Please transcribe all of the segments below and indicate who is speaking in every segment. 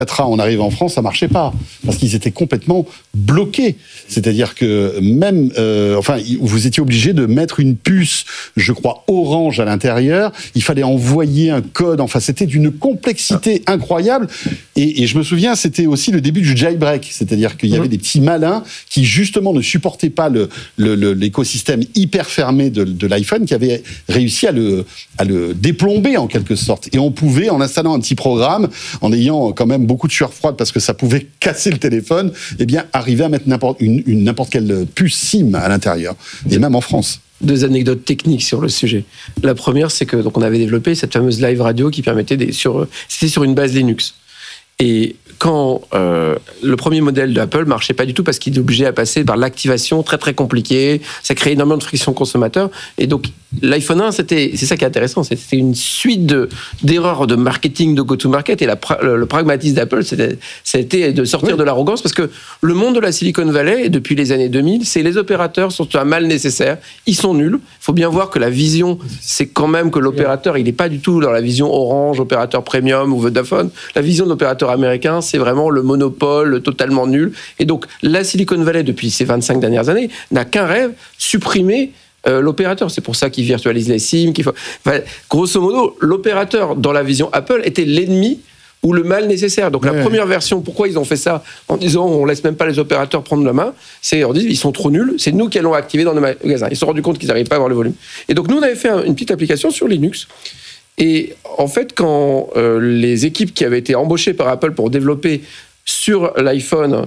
Speaker 1: on arrive en France, ça marchait pas parce qu'ils étaient complètement bloqués. C'est-à-dire que même, vous étiez obligé de mettre une puce, je crois, Orange à l'intérieur. Il fallait envoyer un code. Enfin, c'était d'une complexité incroyable. Et je me souviens, c'était aussi le début du jailbreak. C'est-à-dire qu'il y avait des petits malins qui justement ne supportaient pas l'écosystème hyper fermé de l'iPhone, qui avaient réussi à le déplomber en quelque sorte. Et on pouvait, en installant un petit programme, en ayant quand même beaucoup de sueur froide parce que ça pouvait casser le téléphone, arriver à mettre n'importe quelle puce SIM à l'intérieur, et même en France.
Speaker 2: 2 anecdotes techniques sur le sujet. La première, c'est que donc on avait développé cette fameuse live radio qui permettait c'était sur une base Linux. Et quand le premier modèle d'Apple marchait pas du tout parce qu'il est obligé à passer par l'activation très très compliquée, ça créait énormément de friction consommateur. Et donc l'iPhone 1, c'est ça qui est intéressant, c'était une suite d'erreurs de marketing, de go-to-market. Et le pragmatisme d'Apple, c'était de sortir de l'arrogance, parce que le monde de la Silicon Valley, depuis les années 2000, c'est les opérateurs sont un mal nécessaire, ils sont nuls. Il faut bien voir que la vision, c'est quand même que l'opérateur, il n'est pas du tout dans la vision Orange, opérateur premium ou Vodafone. La vision de l'opérateur américain, c'est vraiment le monopole totalement nul. Et donc, la Silicon Valley, depuis ces 25 dernières années, n'a qu'un rêve, supprimer l'opérateur. C'est pour ça qu'ils virtualisent les SIM. Grosso modo, l'opérateur, dans la vision Apple, était l'ennemi ou le mal nécessaire. Donc, la première version, pourquoi ils ont fait ça en disant on laisse même pas les opérateurs prendre la main, c'est on dit ils sont trop nuls, c'est nous qui allons activer dans nos magasins. Ils se sont rendus compte qu'ils n'arrivaient pas à avoir le volume. Et donc, nous, on avait fait une petite application sur Linux. Et en fait, quand les équipes qui avaient été embauchées par Apple pour développer sur l'iPhone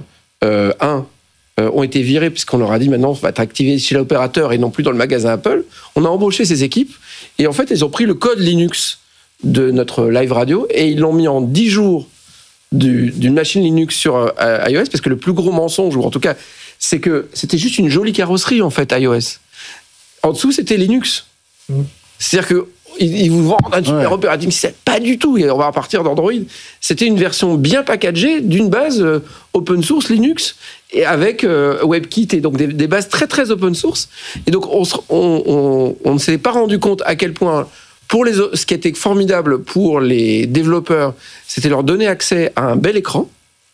Speaker 2: 1 ont été virées, puisqu'on leur a dit maintenant, on va être activé chez l'opérateur et non plus dans le magasin Apple, on a embauché ces équipes, et en fait, ils ont pris le code Linux de notre live radio, et ils l'ont mis en 10 jours d'une machine Linux sur iOS, parce que le plus gros mensonge, ou en tout cas, c'est que c'était juste une jolie carrosserie, en fait, iOS. En dessous, c'était Linux. C'est-à-dire que ils vous vendent un super operating system. Pas du tout. Et on va repartir d'Android. C'était une version bien packagée d'une base open source Linux et avec WebKit et donc des bases très très open source. Et donc on ne s'est pas rendu compte à quel point ce qui était formidable pour les développeurs, c'était leur donner accès à un bel écran,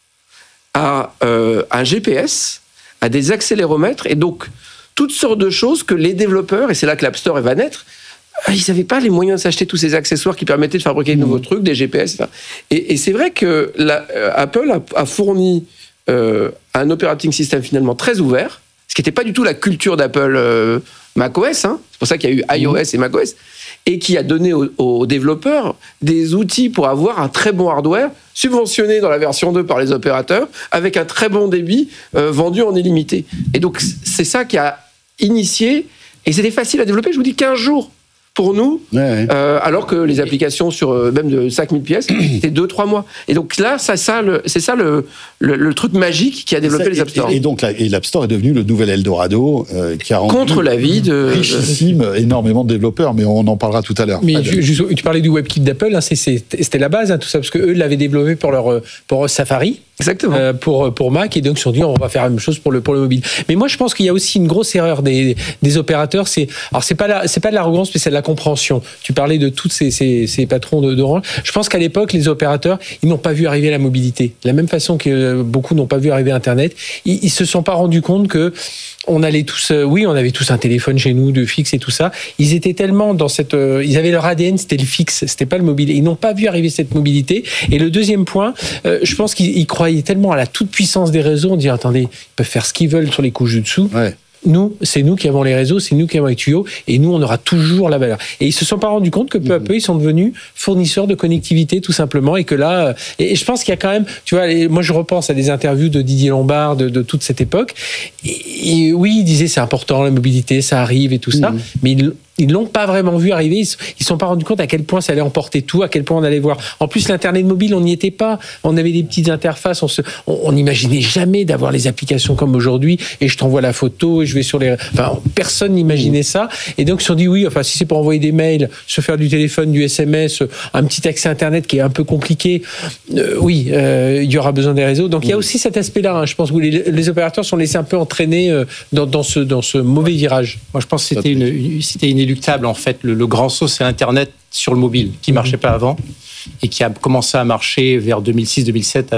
Speaker 2: à un GPS, à des accéléromètres et donc toutes sortes de choses que les développeurs, et c'est là que l'App Store va naître, ils n'avaient pas les moyens de s'acheter tous ces accessoires qui permettaient de fabriquer de nouveaux trucs, des GPS, etc. Et c'est vrai que Apple a fourni un operating system finalement très ouvert, ce qui n'était pas du tout la culture d'Apple macOS, hein. C'est pour ça qu'il y a eu iOS et macOS, et qui a donné aux développeurs des outils pour avoir un très bon hardware, subventionné dans la version 2 par les opérateurs, avec un très bon débit, vendu en illimité. Et donc c'est ça qui a initié, et c'était facile à développer, je vous dis 15 jours. Pour nous, alors que les applications sur même de 5000 pièces, c'était 2-3 mois. Et donc là, c'est ça le truc magique qui a développé les App Store.
Speaker 1: Et donc l'App Store est devenu le nouvel Eldorado qui a rendu
Speaker 2: contre l'avis de
Speaker 1: richissime énormément de développeurs, mais on en parlera tout à l'heure.
Speaker 3: Mais tu parlais du WebKit d'Apple, hein, c'était la base, hein, tout ça, parce qu'eux l'avaient développé pour Safari.
Speaker 2: Exactement.
Speaker 3: Pour Mac, et donc ils se sont dit on va faire la même chose pour le mobile. Mais moi je pense qu'il y a aussi une grosse erreur des opérateurs, c'est pas de l'arrogance, mais c'est de la compréhension. Tu parlais de tous ces patrons d'Orange. Je pense qu'à l'époque les opérateurs, ils n'ont pas vu arriver la mobilité. De la même façon que beaucoup n'ont pas vu arriver Internet, ils se sont pas rendus compte que on avait tous un téléphone chez nous de fixe et tout ça. Ils étaient tellement dans ils avaient leur ADN, c'était le fixe, c'était pas le mobile. Ils n'ont pas vu arriver cette mobilité. Et le deuxième point, je pense qu'ils croyaient tellement à la toute puissance des réseaux, on dit attendez, ils peuvent faire ce qu'ils veulent sur les couches du dessous. Nous, c'est nous qui avons les réseaux, c'est nous qui avons les tuyaux, et nous, on aura toujours la valeur. Et ils se sont pas rendus compte que peu à peu, ils sont devenus fournisseurs de connectivité, tout simplement, et que là, et je pense qu'il y a quand même, tu vois, moi je repense à des interviews de Didier Lombard, de toute cette époque, et oui, il disait c'est important, la mobilité, ça arrive et tout ça, mais ils l'ont pas vraiment vu arriver, ils sont pas rendus compte à quel point ça allait emporter tout, à quel point on allait voir. En plus, l'internet mobile, on n'y était pas. On avait des petites interfaces, on n'imaginait jamais d'avoir les applications comme aujourd'hui, et je t'envoie la photo, et je vais sur personne n'imaginait ça. Et donc, ils se sont dit oui, si c'est pour envoyer des mails, se faire du téléphone, du SMS, un petit accès internet qui est un peu compliqué, il y aura besoin des réseaux. Donc, il y a aussi cet aspect-là, hein, je pense, où les opérateurs sont laissés un peu entraîner dans ce mauvais virage.
Speaker 4: Moi, je pense que c'était inéluctable, en fait. Le grand saut, c'est Internet sur le mobile, qui ne marchait pas avant, et qui a commencé à marcher vers 2006-2007